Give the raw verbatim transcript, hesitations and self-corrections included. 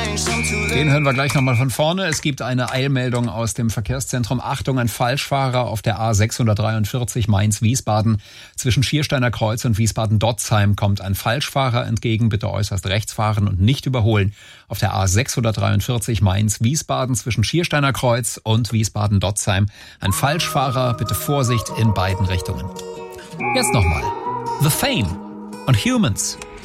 Den hören wir gleich nochmal von vorne. Es gibt eine Eilmeldung aus dem Verkehrszentrum. Achtung, ein Falschfahrer auf der A sechshundertdreiundvierzig Mainz-Wiesbaden. Zwischen Schiersteiner Kreuz und Wiesbaden-Dotzheim kommt ein Falschfahrer entgegen. Bitte äußerst rechts fahren und nicht überholen. Auf der A sechshundertdreiundvierzig Mainz-Wiesbaden zwischen Schiersteiner Kreuz und Wiesbaden-Dotzheim. Ein Falschfahrer, bitte Vorsicht in beiden Richtungen. Jetzt nochmal. The Fame und Humans.